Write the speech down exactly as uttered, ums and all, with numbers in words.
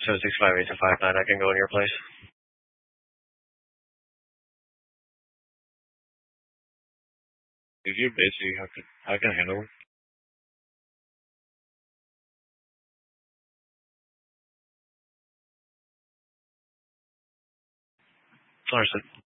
seven six five eight two five nine, I can go in your place. If you're busy, I can, I can handle it. Understood.